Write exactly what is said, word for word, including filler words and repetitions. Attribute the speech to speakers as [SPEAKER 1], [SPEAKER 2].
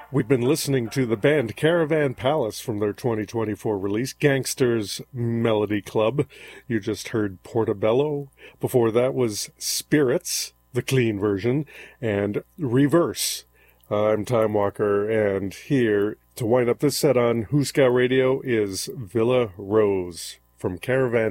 [SPEAKER 1] We've been listening to the band Caravan Palace from their twenty twenty-four release, Gangsters Melody Club. You just heard Portobello. Before that was Spirits, the clean version, and Reverse. Uh, I'm Time Walker, and here to wind up this set on Who Scout Radio is Villa Rose from Caravan